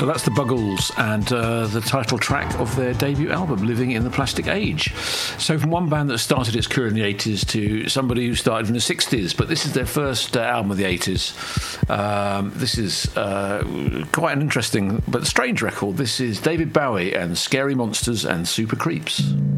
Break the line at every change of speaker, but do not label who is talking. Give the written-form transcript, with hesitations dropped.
So that's the Buggles and the title track of their debut album, Living in the Plastic Age. So from one band that started its career in the 80s to somebody who started in the 60s, but this is their first album of the 80s. This is quite an interesting but strange record. This is David Bowie and Scary Monsters and Super Creeps.